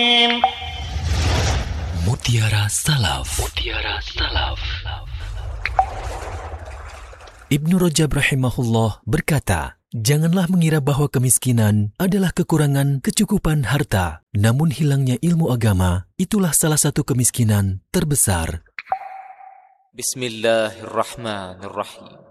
Mutiara Salaf. Mutiara Salaf. Ibnu Rajab rahimahullah berkata, janganlah mengira bahwa kemiskinan adalah kekurangan kecukupan harta, namun hilangnya ilmu agama itulah salah satu kemiskinan terbesar. Bismillahirrahmanirrahim.